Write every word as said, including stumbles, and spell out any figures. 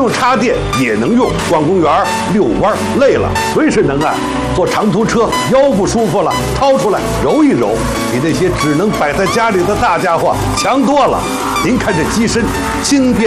用插电也能用，逛公园、遛弯累了随时能按。坐长途车腰不舒服了，掏出来揉一揉，比那些只能摆在家里的大家伙强多了。您看这机身轻便。